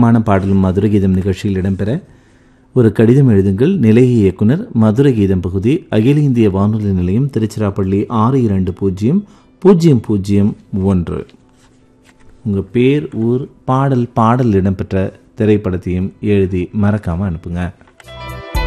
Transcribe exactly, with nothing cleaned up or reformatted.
விருப்பமான பாடலும் மதுரை கீதம் நிகழ்ச்சியில் இடம்பெற ஒரு கடிதம் எழுதுங்கள். நிலைய இயக்குனர், மதுரை கீதம் பகுதி, அகில இந்திய வானொலி நிலையம், திருச்சிராப்பள்ளி ஆறு இரண்டு பூஜ்ஜியம் பூஜ்ஜியம் பூஜ்ஜியம் ஒன்று. உங்கள் பேர், ஊர், பாடல் பாடல் இடம்பெற்ற திரைப்படத்தையும் எழுதி மறக்காமல் அனுப்புங்க.